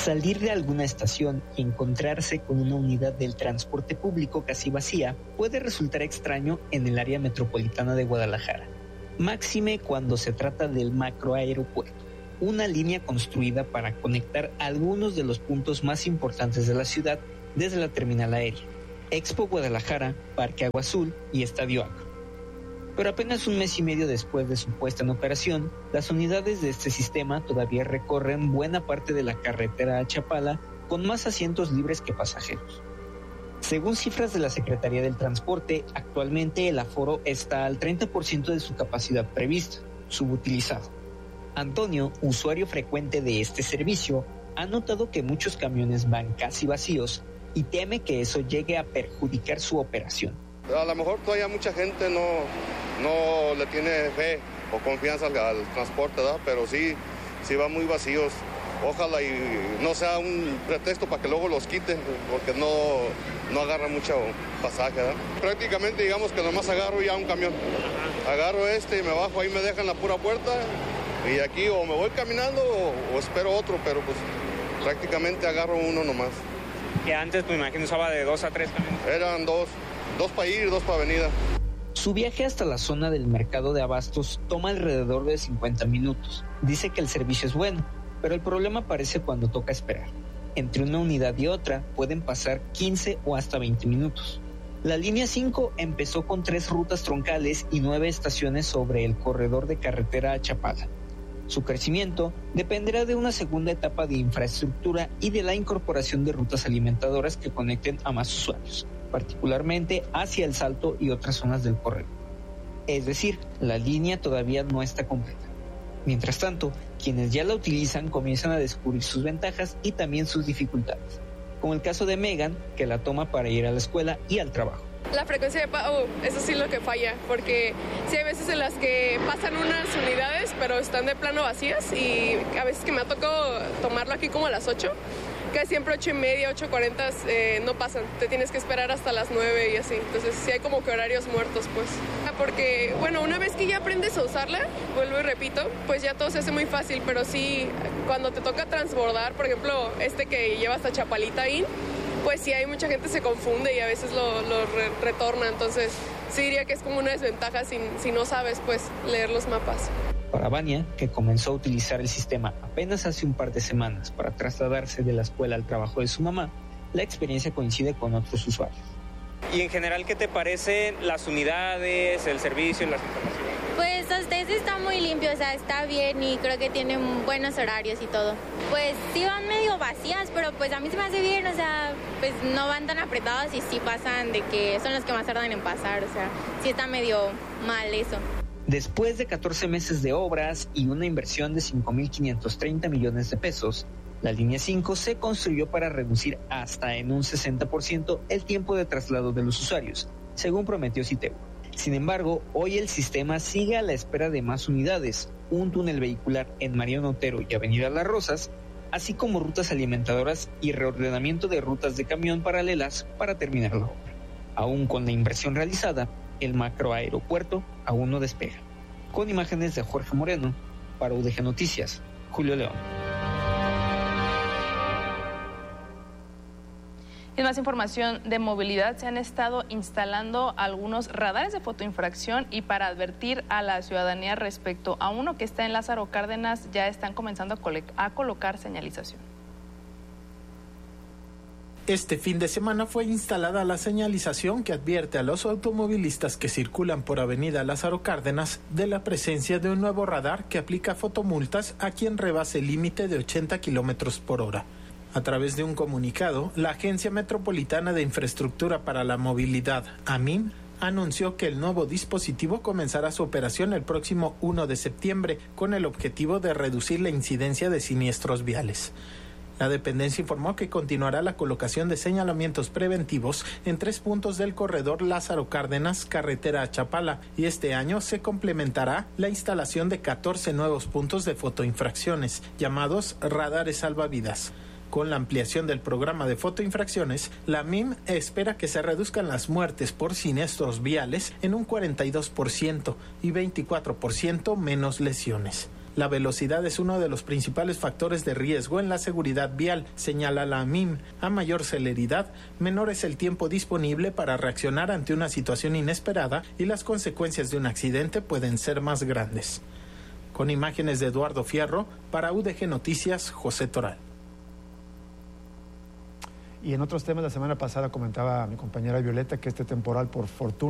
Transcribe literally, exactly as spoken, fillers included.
Salir de alguna estación y encontrarse con una unidad del transporte público casi vacía puede resultar extraño en el área metropolitana de Guadalajara, máxime cuando se trata del macroaeropuerto, una línea construida para conectar algunos de los puntos más importantes de la ciudad desde la terminal aérea, Expo Guadalajara, Parque Agua Azul y Estadio Akron. Pero apenas un mes y medio después de su puesta en operación, las unidades de este sistema todavía recorren buena parte de la carretera a Chapala con más asientos libres que pasajeros. Según cifras de la Secretaría del Transporte, actualmente el aforo está al treinta por ciento de su capacidad prevista, subutilizado. Antonio, usuario frecuente de este servicio, ha notado que muchos camiones van casi vacíos y teme que eso llegue a perjudicar su operación. A lo mejor todavía mucha gente no, no le tiene fe o confianza al, al transporte, ¿verdad? Pero sí, sí van muy vacíos. Ojalá y no sea un pretexto para que luego los quiten, porque no, no agarra mucho pasaje, ¿verdad? Prácticamente digamos que nomás agarro ya un camión. Agarro este y me bajo, ahí me dejan la pura puerta y aquí o me voy caminando o, o espero otro, pero pues prácticamente agarro uno nomás. Que antes, pues me imagino, usaba de dos a tres camiones. Eran dos. Dos para ir, dos para venida. Su viaje hasta la zona del mercado de abastos toma alrededor de cincuenta minutos. Dice que el servicio es bueno, pero el problema aparece cuando toca esperar. Entre una unidad y otra pueden pasar quince o hasta veinte minutos. La línea cinco empezó con tres rutas troncales y nueve estaciones sobre el corredor de carretera a Chapala. Su crecimiento dependerá de una segunda etapa de infraestructura y de la incorporación de rutas alimentadoras que conecten a más usuarios, particularmente hacia El Salto y otras zonas del corredor. Es decir, la línea todavía no está completa. Mientras tanto, quienes ya la utilizan comienzan a descubrir sus ventajas y también sus dificultades, como el caso de Megan, que la toma para ir a la escuela y al trabajo. La frecuencia de pago, eso sí es lo que falla, porque sí hay veces en las que pasan unas unidades, pero están de plano vacías, y a veces que me ha tocado tomarlo aquí como a las ocho, que siempre ocho y media, ocho cuarenta eh, no pasan, te tienes que esperar hasta las nueve y así, entonces sí hay como que horarios muertos, pues. Porque, bueno, una vez que ya aprendes a usarla, vuelvo y repito, pues ya todo se hace muy fácil, pero sí, cuando te toca transbordar, por ejemplo, este que lleva hasta Chapalita ahí, pues sí hay mucha gente se confunde y a veces lo, lo re- retorna, entonces sí diría que es como una desventaja si, si no sabes, pues, leer los mapas. Para Vania, que comenzó a utilizar el sistema apenas hace un par de semanas para trasladarse de la escuela al trabajo de su mamá, la experiencia coincide con otros usuarios. Y en general, ¿qué te parecen las unidades, el servicio, las instalaciones? Pues hasta eso está muy limpio, o sea, está bien y creo que tienen buenos horarios y todo. Pues sí van medio vacías, pero pues a mí se me hace bien, o sea, pues no van tan apretados y sí pasan de que son los que más tardan en pasar, o sea, sí está medio mal eso. Después de catorce meses de obras y una inversión de cinco mil quinientos treinta millones de pesos, la línea cinco se construyó para reducir hasta en un sesenta por ciento el tiempo de traslado de los usuarios, según prometió Citeu. Sin embargo, hoy el sistema sigue a la espera de más unidades, un túnel vehicular en Mariano Otero y Avenida Las Rosas, así como rutas alimentadoras y reordenamiento de rutas de camión paralelas para terminar la obra. Aún con la inversión realizada, el macroaeropuerto aún no despega. Con imágenes de Jorge Moreno, para U D G Noticias, Julio León. En más información de movilidad, se han estado instalando algunos radares de fotoinfracción y para advertir a la ciudadanía respecto a uno que está en Lázaro Cárdenas, ya están comenzando a, cole- a colocar señalización. Este fin de semana fue instalada la señalización que advierte a los automovilistas que circulan por Avenida Lázaro Cárdenas de la presencia de un nuevo radar que aplica fotomultas a quien rebase el límite de ochenta kilómetros por hora. A través de un comunicado, la Agencia Metropolitana de Infraestructura para la Movilidad, A M I M, anunció que el nuevo dispositivo comenzará su operación el próximo primero de septiembre con el objetivo de reducir la incidencia de siniestros viales. La dependencia informó que continuará la colocación de señalamientos preventivos en tres puntos del corredor Lázaro Cárdenas, carretera a Chapala, y este año se complementará la instalación de catorce nuevos puntos de fotoinfracciones, llamados radares salvavidas. Con la ampliación del programa de fotoinfracciones, la M I M espera que se reduzcan las muertes por siniestros viales en un cuarenta y dos por ciento y veinticuatro por ciento menos lesiones. La velocidad es uno de los principales factores de riesgo en la seguridad vial, señala la A M I M. A mayor celeridad, menor es el tiempo disponible para reaccionar ante una situación inesperada y las consecuencias de un accidente pueden ser más grandes. Con imágenes de Eduardo Fierro, para U D G Noticias, José Toral. Y en otros temas, la semana pasada comentaba mi compañera Violeta que este temporal, por fortuna,